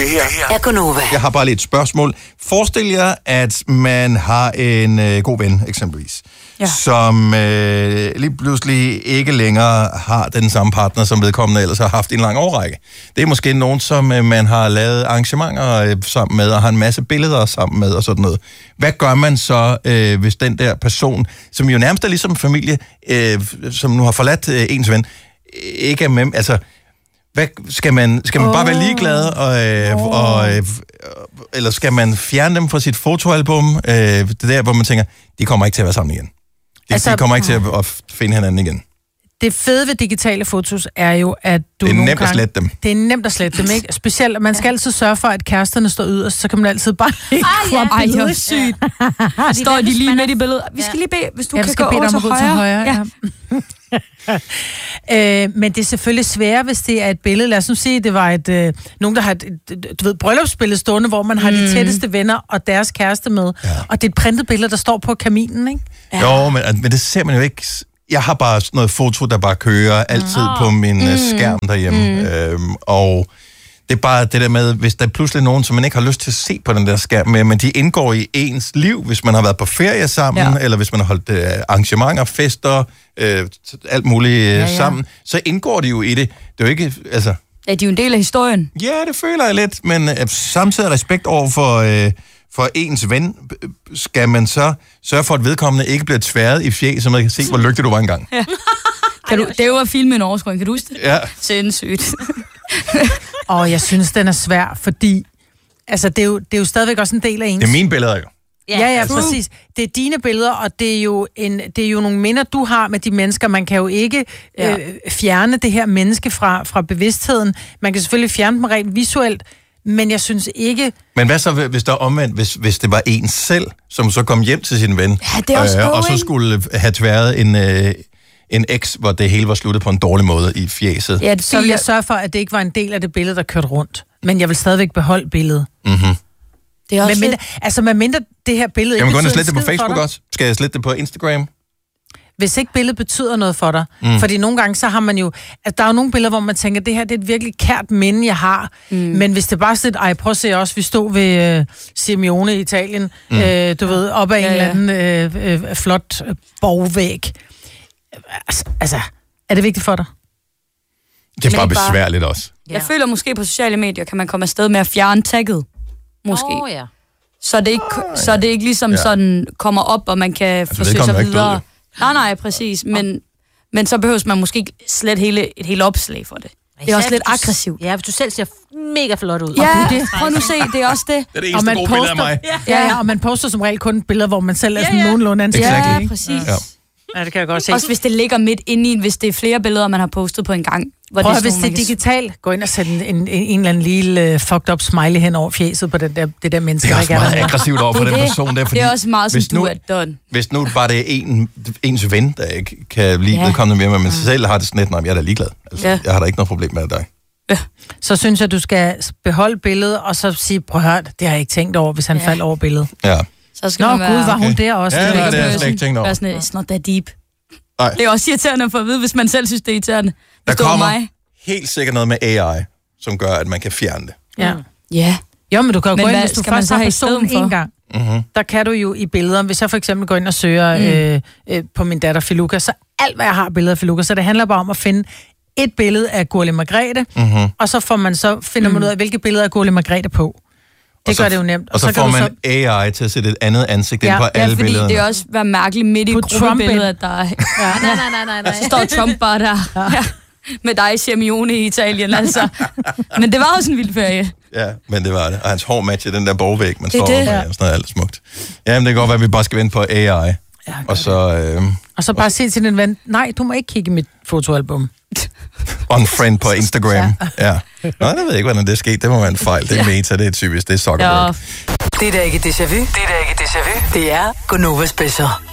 her er Gonova. Jeg har bare lidt spørgsmål. Forestil jer, at man har en god ven, eksempelvis, som lige pludselig ikke længere har den samme partner, som vedkommende ellers har haft i en lang årrække. Det er måske nogen, som man har lavet arrangementer sammen med, og har en masse billeder sammen med, og sådan noget. Hvad gør man så, hvis den der person, som jo nærmest er ligesom familie, som nu har forladt ens ven, ikke er med, altså... Skal man bare være ligeglad, eller skal man fjerne dem fra sit fotoalbum? Det der, hvor man tænker, de kommer ikke til at være sammen igen. De kommer ikke til at finde hinanden igen. Det fede ved digitale fotos er jo, at du det er nemt at slette dem. Det er nemt at slette dem, ikke? Specielt, man skal altid sørge for, at kæresterne står yderst, så kan man altid bare ikke Ej, det er sygt. Står de lige midt i billedet? Vi skal lige bede, hvis du kan gå over til højre. Men det er selvfølgelig svært, hvis det er et billede. Lad os nu sige, det var nogen, der har et bryllupsbillede stående, hvor man har de tætteste venner og deres kæreste med. Ja. Og det er et printet billede, der står på kaminen, ikke? Ja. Jo, men det ser man jo ikke. Jeg har bare sådan noget foto, der bare kører altid på min skærm derhjemme. Og det er bare det der med, hvis der er pludselig nogen, som man ikke har lyst til at se på den der skærm med, men de indgår i ens liv, hvis man har været på ferie sammen, eller hvis man har holdt arrangementer, fester, alt muligt sammen, så indgår de jo i det. Det er jo ikke, altså... Ja, de er jo en del af historien. Ja, det føler jeg lidt, men samtidig respekt over for ens ven, skal man så sørge for, at vedkommende ikke bliver tværet i fjæs, så man kan se, hvor lykkelig du var engang. Ja. Det er jo at filme en overskåring, kan du huske det? Ja. Sindssygt. Jeg synes, den er svær, fordi altså, det er jo stadigvæk også en del af ens. Det er mine billeder jo. Ja, præcis. Det er dine billeder, og det er jo nogle minder, du har med de mennesker. Man kan jo ikke fjerne det her menneske fra bevidstheden. Man kan selvfølgelig fjerne dem rent visuelt, men jeg synes ikke... Men hvad så, hvis der er omvendt, hvis det var en selv, som så kom hjem til sin ven, og så skulle have tværet en eks, hvor det hele var sluttet på en dårlig måde i fjæset? Ja, så vil jeg sørge for, at det ikke var en del af det billede, der kørte rundt. Men jeg vil stadigvæk beholde billedet. Mm-hmm. Det er også mindre det her billede... Kan man gå ind og slette det på Facebook også? Skal jeg slette det på Instagram? Hvis ikke billedet betyder noget for dig. Fordi nogle gange, så har man jo... Altså, der er jo nogle billeder, hvor man tænker, det her det er et virkelig kært minde, jeg har. Men hvis det bare er sådan, prøv at se også, vi stod ved Simeone i Italien, du ved, op ad en eller anden flot borgvæg. Altså, er det vigtigt for dig? Det er bare besværligt også. Jeg føler måske på sociale medier, kan man komme afsted med at fjerne tagget. Måske. Så det ikke ligesom sådan kommer op, og man kan forsøge sig videre. Nej, præcis. Men så behøver man måske ikke slet et helt opslag for det. Det er også lidt aggressivt. Ja, hvis du selv ser mega flot ud. Ja, prøv nu at se, det er også det. Det er det eneste gode billede af mig. Ja, og man poster som regel kun billeder, hvor man selv er sådan nogenlunde ansigt. Ja, præcis. Ja, det kan jeg godt se. Også hvis det ligger midt inde i, hvis det er flere billeder, man har postet på en gang. Prøv at hvis det er digitalt, gå ind og sætte en eller anden lille fucked up smiley hen over fjedset på det der menneske. Det er også meget aggressivt over for den person der. Det er også meget som du er done. Hvis nu bare det er ens ven, der ikke kan lide vedkommende mere, men selv har det sådan lidt, nej, jeg er da ligeglad. Altså, jeg har da ikke noget problem med dig. Ja. Så synes jeg, du skal beholde billedet, og så sige, prøv at høre, det har jeg ikke tænkt over, hvis han faldt over billedet. Ja. Så skal Gud, var hun der også. Ja, det har jeg slet ikke tænkt over. It's not that deep. Det er også irriterende at få at vide, hvis man selv synes, det er irriterende. Der kommer helt sikkert noget med AI, som gør, at man kan fjerne det. Ja. Jo, men du kan jo gå ind, hvis du først har personen en gang. Der kan du jo i billeder, hvis jeg for eksempel går ind og søger på min datter Filuka, så alt, hvad jeg har billeder af Filuka, så det handler bare om at finde et billede af Gurli Margrethe, og så finder man ud af, hvilke billeder af Gurli Margrethe på. Det gør det jo nemt. Og så får man AI til at sætte et andet ansigt ind på alle fordi billederne. Det er også været mærkeligt midt i gruppebilledet, at der er... Nej. Så står Trump bare der. Ja. Med dig, Simeone i Italien, altså. Men det var også en vild ferie. Ja, men det var det. Og hans hår matcher den der borgvæg, man står over med, og sådan noget alt smukt. Jamen, det kan godt være, at vi bare skal vente på AI. Ja, og så bare sige til din ven, nej, du må ikke kigge i mit fotoalbum. Unfriend på Instagram. Ja. Nå, jeg ved ikke, hvordan det er sket. Det må være en fejl. Det er meta, det er typisk. Det er Zuckerberg. Det er da ikke déjà vu. Det er Gonova Special.